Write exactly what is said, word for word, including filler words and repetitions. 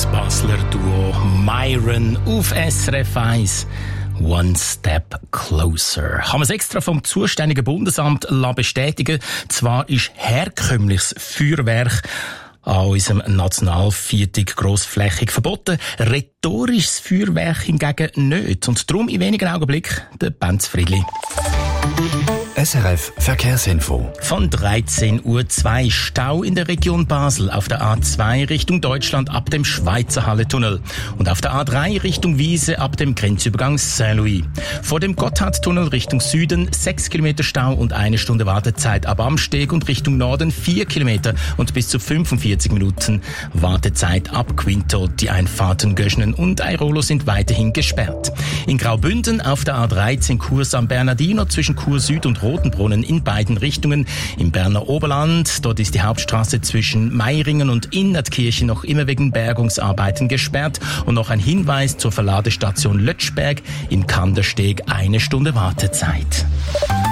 das Basler Duo Myron auf S R F eins. One Step Closer. Haben wir es extra vom zuständigen Bundesamt bestätigen. Zwar ist herkömmliches Feuerwerk an unserem Nationalviertag grossflächig verboten, rhetorisches Feuerwerk hingegen nicht. Und darum in wenigen Augenblicken der Benz Friedli. S R F Verkehrsinfo. Von dreizehn Uhr zwei Stau in der Region Basel auf der A zwei Richtung Deutschland ab dem Schweizer Halletunnel und auf der A drei Richtung Wiese ab dem Grenzübergang Saint-Louis. Vor dem Gotthardtunnel Richtung Süden sechs Kilometer Stau und eine Stunde Wartezeit ab Amsteg und Richtung Norden vier Kilometer und bis zu fünfundvierzig Minuten Wartezeit ab Quinto. Die Einfahrten Göschnen und Airolo sind weiterhin gesperrt. In Graubünden auf der A dreizehn Kurs am Bernardino zwischen Chur Süd und Rotenbrunnen in beiden Richtungen. Im Berner Oberland, dort ist die Hauptstraße zwischen Meiringen und Innertkirchen noch immer wegen Bergungsarbeiten gesperrt. Und noch ein Hinweis zur Verladestation Lötschberg im Kandersteg, eine Stunde Wartezeit.